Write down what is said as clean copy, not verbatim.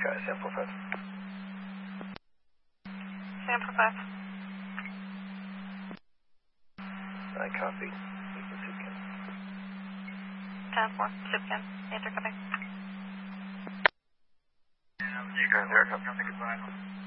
sample 5. Sample 5. I copied. Here's the soup can. 10-4, soup can. Answer coming. You guys there, copy.